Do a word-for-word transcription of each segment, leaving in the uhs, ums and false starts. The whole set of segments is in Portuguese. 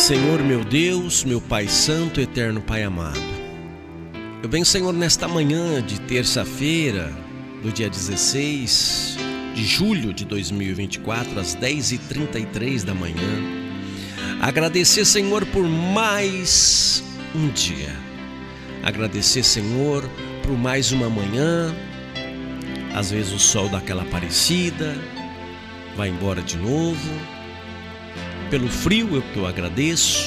Senhor meu Deus, meu Pai Santo, eterno Pai amado, eu venho, Senhor, nesta manhã de terça-feira, do dia dezesseis de julho de dois mil e vinte e quatro, às dez e trinta e três da manhã, agradecer, Senhor, por mais um dia, agradecer, Senhor, por mais uma manhã. Às vezes o sol dá aquela parecida, vai embora de novo. Pelo frio eu, eu agradeço,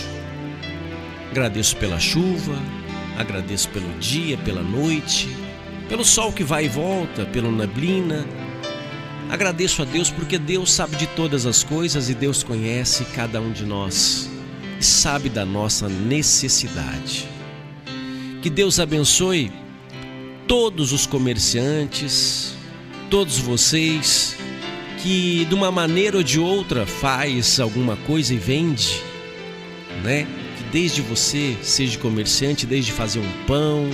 agradeço pela chuva, agradeço pelo dia, pela noite, pelo sol que vai e volta, pela neblina. Agradeço a Deus porque Deus sabe de todas as coisas e Deus conhece cada um de nós e sabe da nossa necessidade. Que Deus abençoe todos os comerciantes, todos vocês que de uma maneira ou de outra faz alguma coisa e vende, né? Que desde você seja comerciante, desde fazer um pão,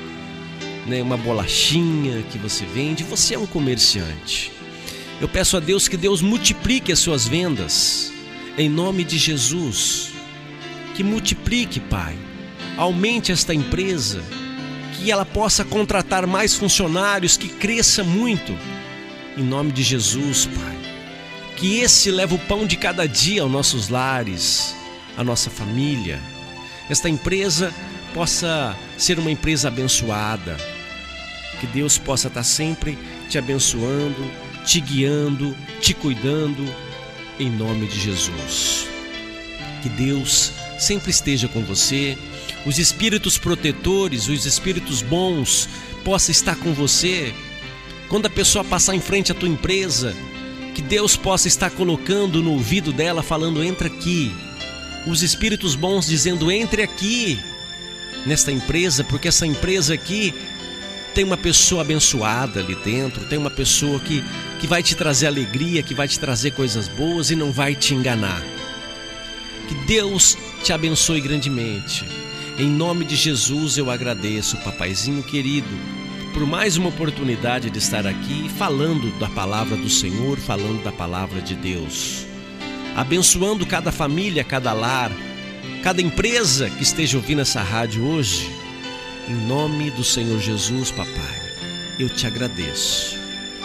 né? Uma bolachinha que você vende, você é um comerciante. Eu peço a Deus que Deus multiplique as suas vendas, em nome de Jesus. Que multiplique, Pai, aumente esta empresa, que ela possa contratar mais funcionários, que cresça muito, em nome de Jesus, Pai. Que esse leve o pão de cada dia aos nossos lares, à nossa família. Esta empresa possa ser uma empresa abençoada. Que Deus possa estar sempre te abençoando, te guiando, te cuidando, em nome de Jesus. Que Deus sempre esteja com você. Os espíritos protetores, os espíritos bons possam estar com você. Quando a pessoa passar em frente à tua empresa, que Deus possa estar colocando no ouvido dela, falando: entra aqui. Os espíritos bons dizendo: entre aqui nesta empresa, porque essa empresa aqui tem uma pessoa abençoada ali dentro, tem uma pessoa que, que vai te trazer alegria, que vai te trazer coisas boas e não vai te enganar. Que Deus te abençoe grandemente. Em nome de Jesus eu agradeço, papaizinho querido, por mais uma oportunidade de estar aqui falando da palavra do Senhor, falando da palavra de Deus, abençoando cada família, cada lar, cada empresa que esteja ouvindo essa rádio hoje. Em nome do Senhor Jesus, papai, eu te agradeço.